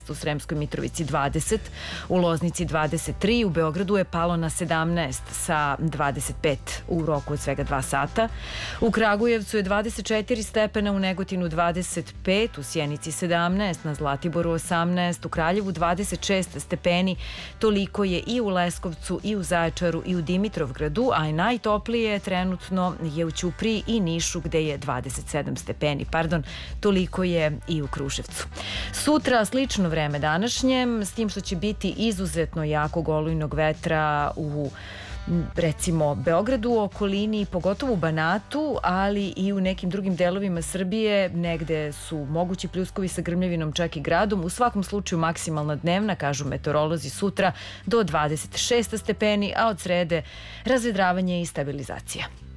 u Sremskoj Mitrovici 20, u Loznici 23, u Beogradu je palo na 17 sa 25 u roku od svega 2 sata. U Kragujevcu je 24 stepena, u Negotinu 25, u Sjenici 17, na Zlatiboru 18, u Kraljevu 26 stepeni. Toliko je i u Leskovcu, i u Zaječaru, i u Dimitrovgradu, a najtoplije trenutno je u Ćupriji i Nišu gde je 27 stepeni. Toliko je i u Kruševcu. Sutra slično vreme današnjem, s tim što će biti izuzetno jakog olujnog vetra u recimo Beogradu, okolini, pogotovo u Banatu, ali i u nekim drugim delovima Srbije, negde su mogući pljuskovi sa grmljavinom, čak i gradom. U svakom slučaju maksimalna dnevna, kažu meteorolozi, sutra do 26 stepeni, a od srede razvedravanje i stabilizacija.